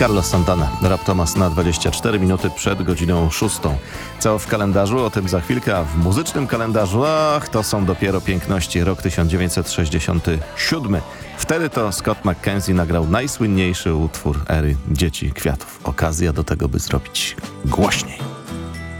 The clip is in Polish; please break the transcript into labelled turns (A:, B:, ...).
A: Carlos Santana, Rap Thomas na 24 minuty przed godziną 6. Co w kalendarzu? O tym za chwilkę, a w muzycznym kalendarzu, to są dopiero piękności. Rok 1967. Wtedy to Scott McKenzie nagrał najsłynniejszy utwór ery Dzieci Kwiatów. Okazja do tego, by zrobić głośniej.